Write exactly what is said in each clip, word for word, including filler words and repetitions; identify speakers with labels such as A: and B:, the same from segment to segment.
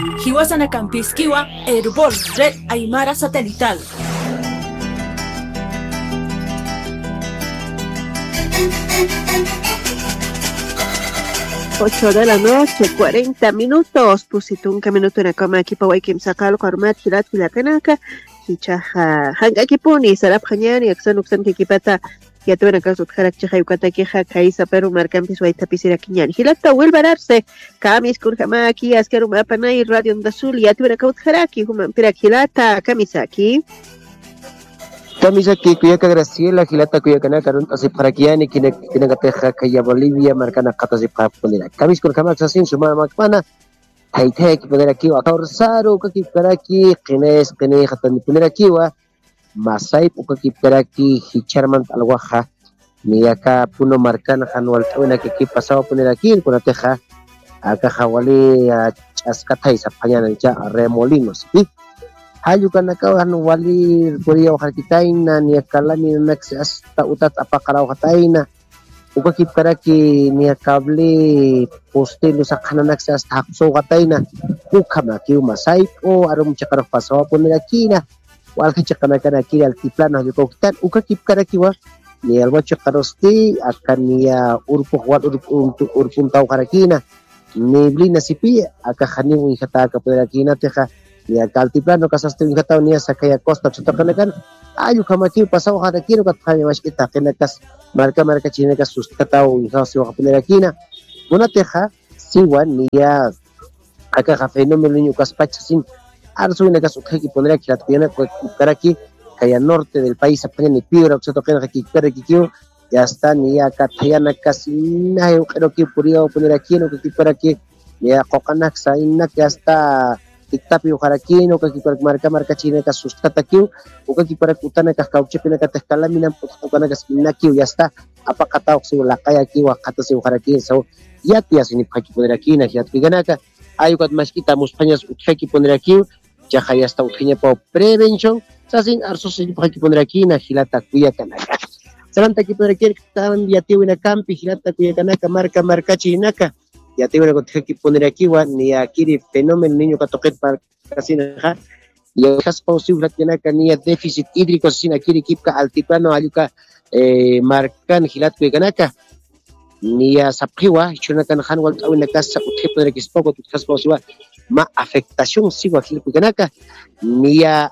A: Hiwasana Campisquiwa, Herbol, Red Aymara Satelital.
B: Ocho de la noche, cuarenta minutos. Pusito un minuto en la cama aquí para Waikim Sakalo, Karmat, Hilat, Hilakanaka, Hichaja, Hanga Kipuni, Sarap Hanyani, Axan Uxan Kikipata, Yatuana Kasu Harak Chahayukata Kija, Kaisa Peru, Marcampis, Waitapisira Kinyan, Hilata, will bararse, Kamis Kurhamaki, Askeru Mapanay, Radio Ndazul, Yatuana Kaut Haraki, Human Pirak Hilata, Kamisaki.
C: Kamisaki, Kuyaka Graciela, Hilata Kuyakana, Karunta Siparakiani, Kinagateja, Kaya Bolivia, Marcana Catas de Paponera. Kamis Kurhamax, Asin, Sumana Macmana, Haitek, poner aquí, Akarsaro, Kakiparaki, Kines, Kene, Hatan, Punerakiwa, Masai, Ukakiparaki, Hicharman, Alwaja, Niaka, Puno Marcana, Hanual, que aquí pasaba a poner aquí, con la teja, Akajawali, Chascatais, Apañana, ya, Remolinos, ¿sí? Hayukanaka anu wali Korea wakitaina ni akalani nax hasta utat apakaraw kataina ukakip karaki ni akable poste lo sakana nax hasta hakso kataina ukama kiu masai o arum chakar pasawa ponakina wal chakana kana kiri altiplano yuko kitan ukakip karaki wa ni alwacho karosti akania urpo wal urpo urpun taw karakina ni blina sipi akahani wi kata ka ponakina teja ni altiplano kasaste ingataw niya sa kaya costa chutokanakan ayu kamaki pasaw harakino katanya mashkita kenakas marka marka chinekas sustataw ingasi wakapinerakina una teja siwan niya aka fenomeno niyo kaspachasin arso inakas ukheki ponera kilatpiana karaki kaya norte del país apanya ni piura chutokana kikara kikio ya está niya katayana kasina yo creo que purio ponerakino kiparaki niya kokanak sa innak ya está Tiktapi uharakino kakipar marka marka china ka sustatakiu ukakipar utana ka kauchepina ka teskalaminan ukana ka spinakiu ya está apakata oksi lakaya ki wakata si uharakin so yatia sini phaki ponerakina hiat piganaka ayukat maskita muspañas utheki ponerakiu jaha ya está uthinya pa prevention sasin arso sini phaki ponerakina hilata kuya kanaka salanta ki ponerakin tan yatiu ina campi hilata kuya kanaka marka marka china ka ya te voy a contar que poner aquí wa ni akiri fenómeno niño que toque para casina ja y es posible que na cania déficit hídrico sin akiri kipka altiplano aluka eh marcan hilat que ganaka ni a sapriwa chuna kan han wal tawina casa uthe poner que spoco tu es posible ma afectación sigo aquí que ganaka ni a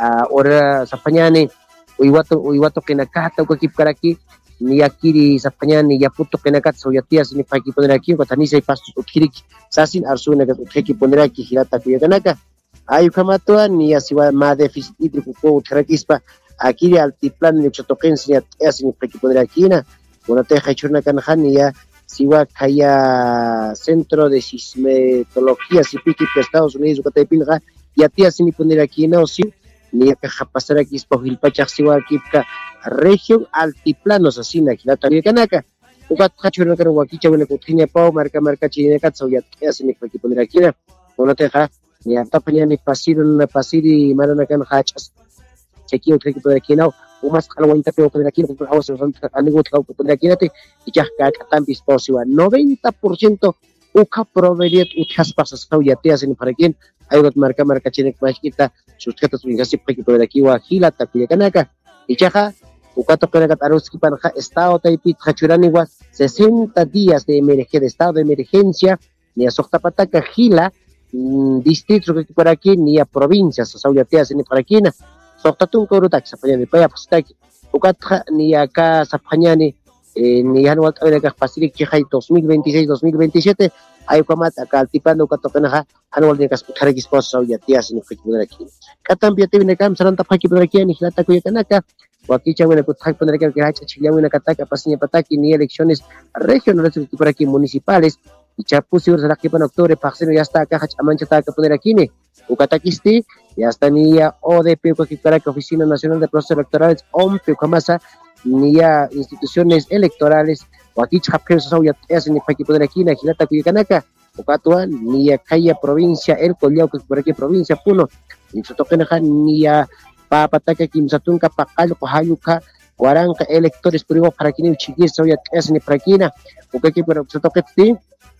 C: ora sapañane uiwato uiwato que na kata ko kipka aquí ni akiri sa panya ni yaputo kenakat so yatia sini paki poner aquí katani sai pasto utkiri sasin arsuna kat utkiki poner aquí hirata kuya kanaka ayu kamatua ni asiwa ma deficit hídrico ko utrakispa akiri altiplano ni chotokensi ya sini paki poner aquí na una teja churna kanjania siwa kaya centro de sismología sipiki de Estados Unidos katepilga yatia sini poner aquí na osi ni akaja pasar aquí spa hilpachak siwa kipka región altiplanos así na hilata kanaka ukat khachurna kan wakicha wala kuthinya pau marka marka chine kat soya asini paki poner aquí na una teja ni atapanya ni pasir na pasiri marana kan khachas cheki utre ki poner aquí na umas kalwa intapeo poner aquí por hawas anigo tau poner aquí na te ya ka katam disposiwa noventa por ciento uka proveriet uthas pasas soya te asini parakin ayukat marka marka chine mashkita suskata swingasi paki poner aquí wa hilata kanaka ichaja ukato kenakat aruski panja estado taipit hachurani wa sesenta días de emergencia de estado de emergencia ni a Sochtapataca Gila mmm, distrito que por aquí ni a provincias sauyateas ni para aquí na Sochtatun korutak sapanyani paya pastaki ukatja ni acá sapanyani eh, ni anual tabenaka pasirik chihai dos mil veintiséis dos mil veintisiete ay kamat acá altipando ukato kenaja anual de kasputarikis pos sauyateas ni por aquí katambia tibine kam saranta phaki por aquí ni hilata kuyakanaka Wakicha wena kutak poner que hacha chillawina kataka pasiña pataki ni elecciones regionales por aquí municipales y chapusi ur saraki pan octubre paxeno ya está acá hacha mancha taka poner aquí ne ukatakisti ya está ni ya O D P que para que Oficina Nacional de Procesos Electorales O M P kamasa ni ya instituciones electorales wakicha hapkeso sauya es ni paki poner aquí na hilata kuyakanaka ukatuan ni ya kaya provincia el collao que por aquí provincia Puno y su toquen ni ya papataka kimsatun ka pakal ko hayuka cuarenta electores purigo para quien chiquis soy es ni prakina o que por su toqueti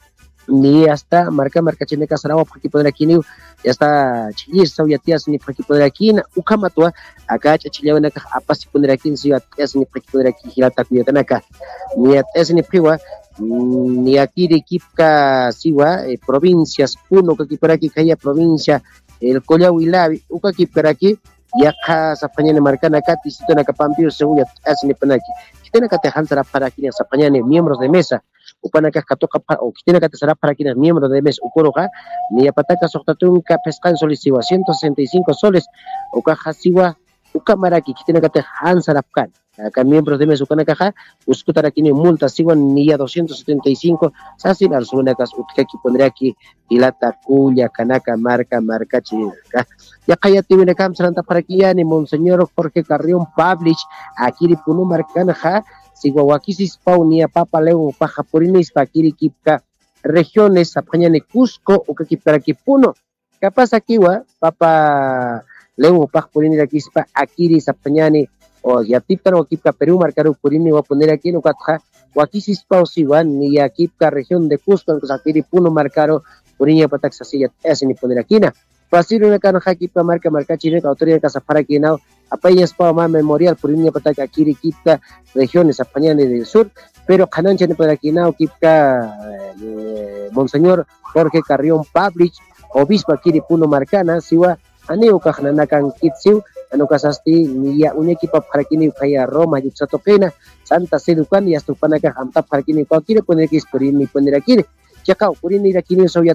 C: ni hasta marca marca chineca sarawa porque poder aquí ni ya está chillir sauya tías ni porque poder aquí na ukamatua acá chachilla na apa si poder aquí si ya tías ni porque poder aquí hilata kuyatana acá ni es ni priwa ni aquí de Kipka siwa eh, provincias uno que aquí por aquí kaya provincia el Collao Ilabi uka aquí por aquí ya ka sapanyane marcana acá tisito na kapampio seguya asini panaki kitena ka tejan sara para aquí sapanyane miembros de mesa upana ka katoka pa o kitena ka sara para aquí miembros de mesa ukoroga ni apataka soktatun ka pescan solisiwa ciento sesenta y cinco soles uka hasiwa uka maraki kitena ka tejan sara kan acá miembros de mesa ukana kaja uskutara aquí multa siwa ni a doscientos setenta y cinco sasi la zona kas utkaki pondré aquí ilata kuya kanaka marca marca chica ya kaya tiene cam santa para aquí ya ni monseñor Jorge Carrión Publish aquí di puno marcana ja siwa wakisis paunia papa leo paja porinis pa kiri kipka regiones apaña ne Cusco o que para aquí puno capaz aquí wa papa leo paja porini aquí pa akiri sapañani o ya tipta o kipka Perú marcar porini va a poner aquí no katja wakisis pausiwan ni ya kipka región de Cusco que akiri puno marcaro porini patak sasilla es ni poner aquí na Pasir una cana haki pa marca marca chile ka autoridad casa para que no apañas pa ma memorial por línea pataka akiri kipka regiones apañane del sur pero canancha ne para aquí no kipka eh, monseñor Jorge Carrión Public obispo akiri puno marcana siwa aneo kahnanakan kitsiu ano kasasti niya un equipo para kini kaya Roma yipsatokena Santa Sedukan y hasta panaka hamta para kini ko akiri poner que esperin ni poner aquí Chakao, purini ira kini soya